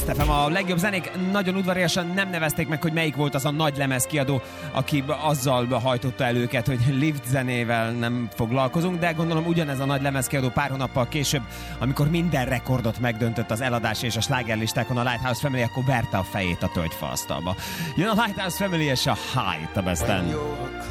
Blast FM. A legjobb zenék nagyon udvariasan nem nevezték meg, hogy melyik volt az a nagy lemezkiadó, aki azzal hajtotta el őket, hogy lift zenével nem foglalkozunk, de gondolom ugyanez a nagy lemezkiadó pár hónappal később, amikor minden rekordot megdöntött az eladás és a slágerlistákon a Lighthouse Family, akkor verte a fejét a tölgyfa asztalba. Jön a Lighthouse Family és a High a Besten.